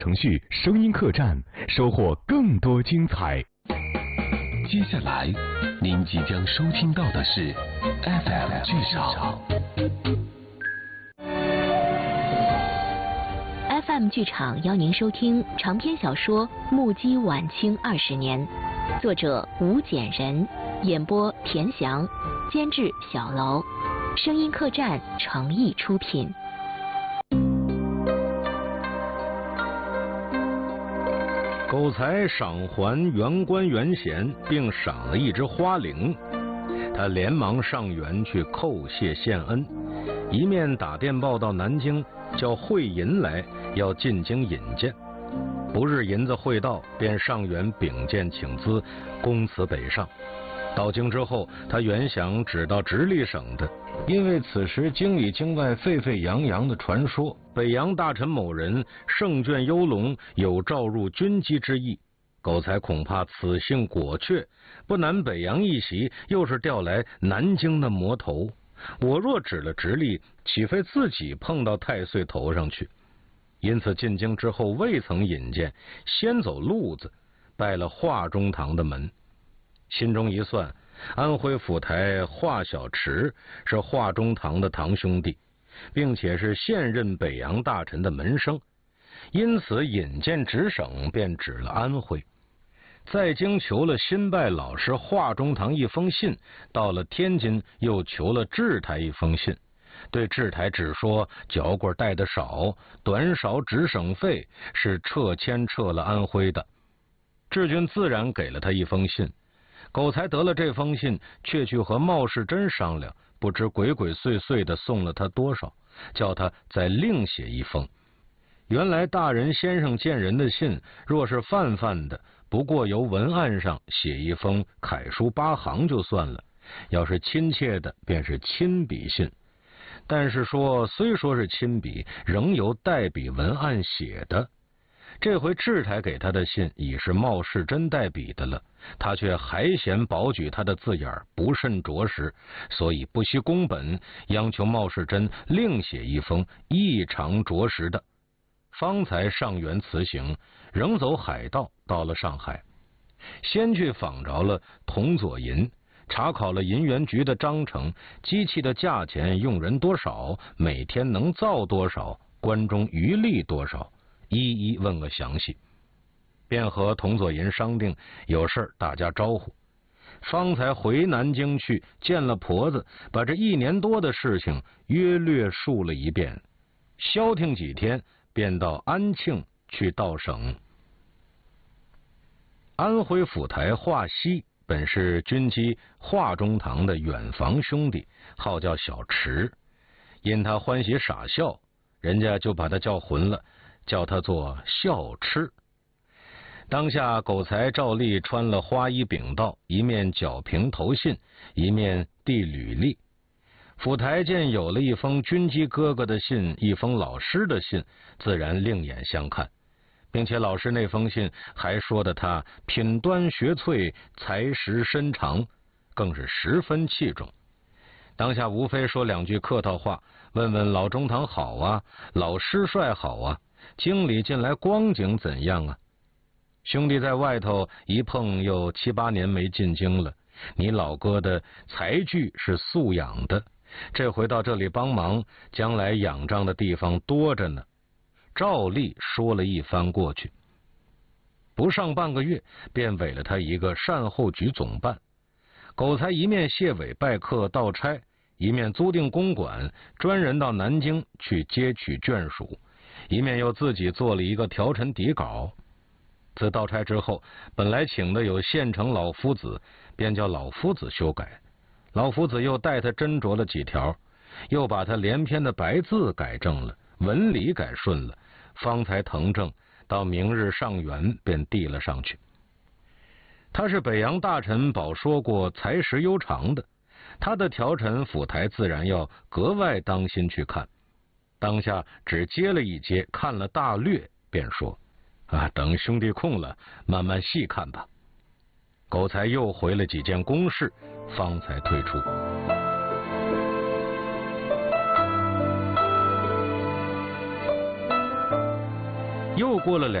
程序声音客栈，收获更多精彩。 接下来您即将收听到的是 FM 剧场。 FM 剧场邀您收听长篇小说《目击晚清20年》，作者吴简人，演播田翔，监制小楼，声音客栈诚意出品。 狗才赏还原官原衔，并赏了一只花翎。他连忙上元去叩谢献恩，一面打电报到南京，叫汇银来，要进京引荐。不日银子汇到，便上元禀见请资，公辞北上。到京之后，他原想只到直隶省的，因为此时京里京外沸沸扬扬的传说，北洋大臣某人胜卷幽龙，有召入军机之意。狗才恐怕此信果确，不南北洋一袭，又是调来南京的魔头。我若指了直隶，岂非自己碰到太岁头上去？因此进京之后未曾引荐，先走路子，拜了华中堂的门。心中一算，安徽府台华小池是华中堂的堂兄弟，并且是现任北洋大臣的门生，因此引荐直省便指了安徽。在京求了新拜老师华中堂一封信，到了天津又求了制台一封信，对制台只说嚼棍带的少，短少直省费，是撤迁撤了安徽的。志军自然给了他一封信。狗才得了这封信，却去和茂世珍商量，不知鬼鬼祟祟的送了他多少，叫他再另写一封。原来大人先生见人的信，若是泛泛的，不过由文案上写一封楷书8行就算了，要是亲切的，便是亲笔信。但是虽说是亲笔，仍由代笔文案写的。这回制台给他的信已是茂世珍代笔的了，他却还嫌保举他的字眼不甚着实，所以不惜工本，央求茂世珍另写一封异常着实的。方才上元辞行，仍走海道，到了上海，先去访着了童佐银，查考了银元局的章程，机器的价钱，用人多少，每天能造多少，关中余利多少，一一问个详细，便和童佐银商定有事大家招呼。方才回南京去见了婆子，把这1年多的事情约略述了一遍，消停几天，便到安庆去到省。安徽府台华西本是军机华中堂的远房兄弟，号叫小池，因他欢喜傻笑，人家就把他叫混了，叫他做笑痴。当下狗才照例穿了花衣禀到，一面缴平投信，一面递履历。府台见有了一封军机哥哥的信，一封老师的信，自然另眼相看，并且老师那封信还说的他品端学萃，才识深长，更是十分器重。当下无非说2句客套话，问问老中堂好啊，老师帅好啊，京里近来光景怎样啊？兄弟在外头一碰又7、8年没进京了，你老哥的才具是素养的，这回到这里帮忙，将来仰仗的地方多着呢。照例说了一番过去，不上半个月，便委了他一个善后局总办。狗才一面谢委拜客到差，一面租订公馆，专人到南京去接取眷属，一面又自己做了一个条陈底稿。自到差之后，本来请的有县城老夫子，便叫老夫子修改。老夫子又带他斟酌了几条，又把他连篇的白字改正了，文理改顺了，方才誊正，到明日上元便递了上去。他是北洋大臣保说过才识悠长的，他的条陈府台自然要格外当心去看。当下只接了一接，看了大略，便说等兄弟空了，慢慢细看吧。狗才又回了几件公事，方才退出。 又过了